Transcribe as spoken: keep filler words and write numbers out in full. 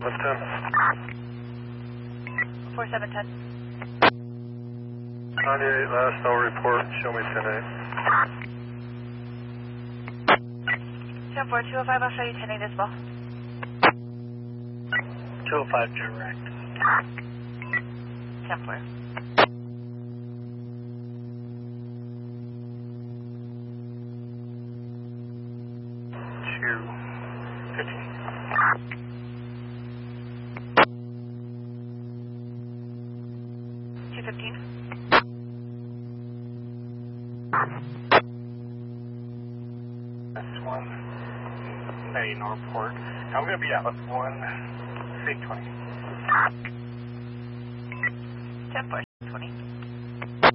What's ten? four seven ten. ninety-eight, last no report. Show me ten eight. ten four, two oh five, I'll show you ten eight as well. two oh five direct. ten four. two fifteen. two fifteen. That's one. ninety no report. I'm going to be out with one six twenty. ten four, twenty.